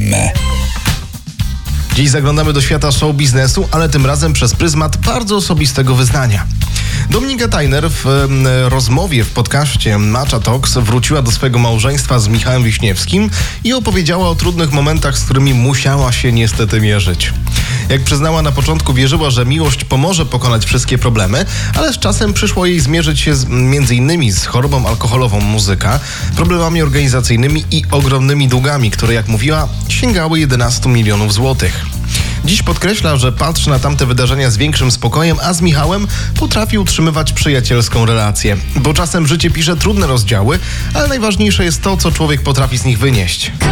Dziś zaglądamy do świata show biznesu, ale tym razem przez pryzmat bardzo osobistego wyznania. Dominika Tajner w rozmowie w podcaście Matcha Talks wróciła do swojego małżeństwa z Michałem Wiśniewskim i opowiedziała o trudnych momentach, z którymi musiała się niestety mierzyć. Jak przyznała, na początku wierzyła, że miłość pomoże pokonać wszystkie problemy, ale z czasem przyszło jej zmierzyć się między innymi z chorobą alkoholową muzyka, problemami organizacyjnymi i ogromnymi długami, które, jak mówiła, sięgały 11 milionów złotych. Dziś podkreśla, że patrzy na tamte wydarzenia z większym spokojem, a z Michałem potrafi utrzymywać przyjacielską relację. Bo czasem życie pisze trudne rozdziały, ale najważniejsze jest to, co człowiek potrafi z nich wynieść.